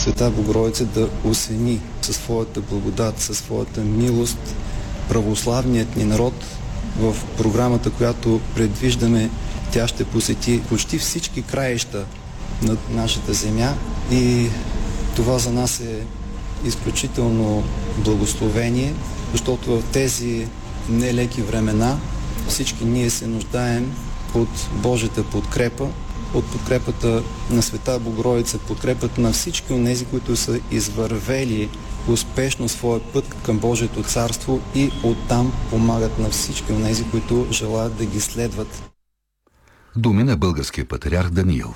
Света Богородица да осени със своята благодат, със своята милост православният ни народ. В програмата, която предвиждаме, тя ще посети почти всички краища на нашата земя и това за нас е изключително благословение, защото в тези нелеки времена всички ние се нуждаем от Божията подкрепа, от подкрепата на Света Богородица, подкрепата на всички онези, които са извървели успешно своя път към Божието царство и оттам помагат на всички онези, които желаят да ги следват. Думи на българския патриарх Даниил.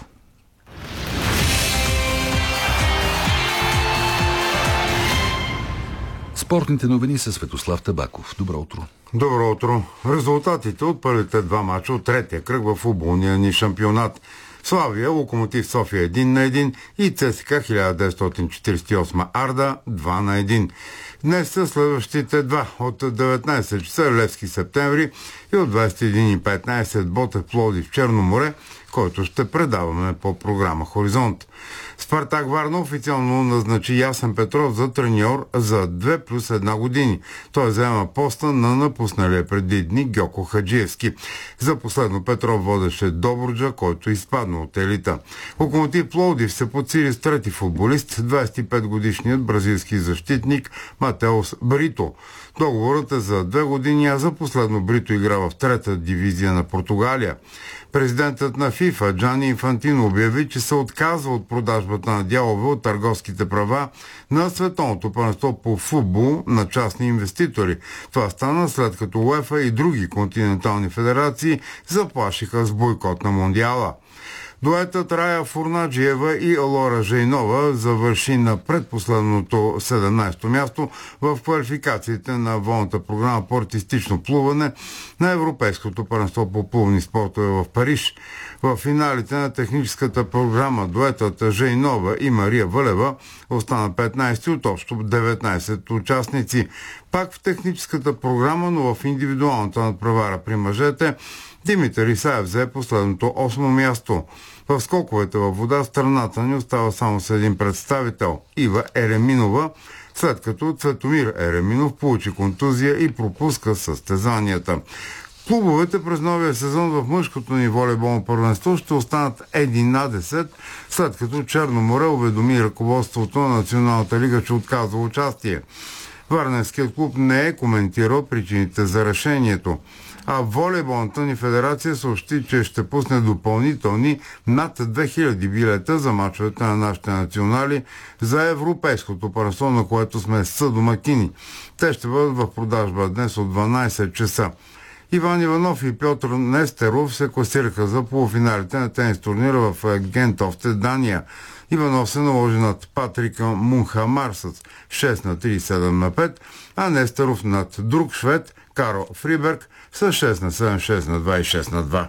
Спортните новини със Светослав Табаков. Добро утро. Добро утро. Резултатите от първите два мача от третия кръг в футболния ни шампионат. Славия, Локомотив София 1-1 и ЦСКА 1948 Арда 2-1. Днес са следващите два от 19 часа Левски Септември и от 21:15 Ботев Пловдив Черно море, който ще предаваме по програма Хоризонт. Спартак Варна официално назначи Ясен Петров за треньор за 2+1 години. Той заема поста на напусналия преди дни Гьоко Хаджиевски. За последно Петров водеше Добруджа, който изпадна от елита. Локомотив Пловдив се подсили с трети футболист, 25-годишният бразилски защитник Матеус Брито. Договорът е за 2 години, а за последно Брито игра в трета дивизия на Португалия. Президентът на ФИФА Джани Инфантино обяви, че се отказва от продажбата на дялове от търговските права на Световното първенство по футбол на частни инвеститори. Това стана след като УЕФА и други континентални федерации заплашиха с бойкот на Мондиала. Дуетът Рая Фурнаджиева и Лора Жейнова завърши на предпоследното 17-то място в квалификациите на волната програма по артистично плуване на Европейското първенство по плувни спортове в Париж. В финалите на техническата програма дуетът Жейнова и Мария Вълева остана 15 от общо 19 участници. Пак в техническата програма, но в индивидуалната надпревара при мъжете, Димитър Исаев взе последното 8-мо място. В скоковете във вода страната ни остава само с един представител – Ива Ереминова, след като Цветомир Ереминов получи контузия и пропуска състезанията. Клубовете през новия сезон в мъжкото ни волейболно първенство ще останат 11, след като Черно море уведоми ръководството на Националната лига, че отказва участие. Варненският клуб не е коментирал причините за решението, а волейболната ни федерация съобщи, че ще пусне допълнителни над 2000 билета за мачовете на нашите национали за Европейското първенство, на което сме съдомакини. Те ще бъдат в продажба днес от 12 часа. Иван Иванов и Пьотър Нестеров се класираха за полуфиналите на тенис турнира в Гентофте, Дания. Иванов се наложи над Патрика Мунхамар с 6-3, 7-5, а Нестеров над друг швед, Карл Фриберг, с 6-7, 6-2 и 6-2.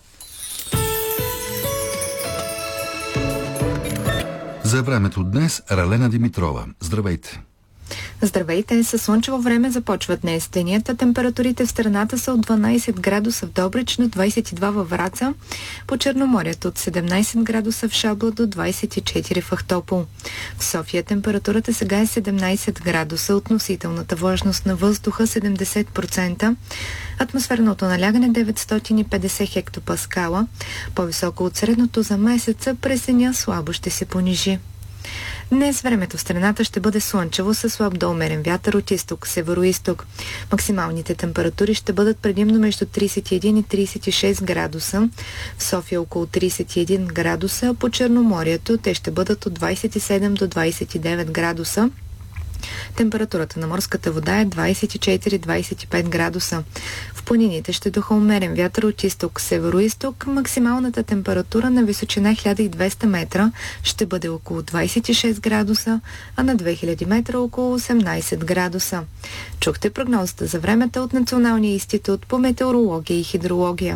За времето днес Ралена Димитрова. Здравейте! Здравейте! Със слънчево време започват днес денята. Температурите в страната са от 12 градуса в Добрич до 22 във Враца, по Черноморието от 17 градуса в Шабла до 24 в Ахтопол. В София температурата сега е 17 градуса, относителната влажност на въздуха 70%, атмосферното налягане 950 хектопаскала, по-високо от средното за месеца, през деня слабо ще се понижи. Днес времето в страната ще бъде слънчево със слаб до умерен вятър от изток, северо-исток. Максималните температури ще бъдат предимно между 31 и 36 градуса. В София около 31 градуса, а по Черноморието те ще бъдат от 27 до 29 градуса. Температурата на морската вода е 24-25 градуса. В планините ще духа умерен вятър от изток, северо-исток. Максималната температура на височина 1200 метра ще бъде около 26 градуса, а на 2000 метра около 18 градуса. Чухте прогнозата за времето от Националния институт по метеорология и хидрология.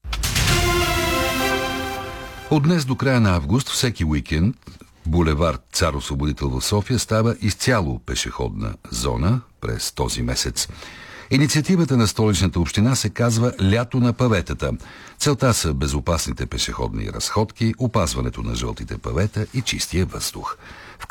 От днес до края на август всеки уикенд булевард Цар Освободител в София става изцяло пешеходна зона през този месец. Инициативата на Столичната община се казва «Лято на паветата». Целта са безопасните пешеходни разходки, опазването на жълтите павета и чистия въздух.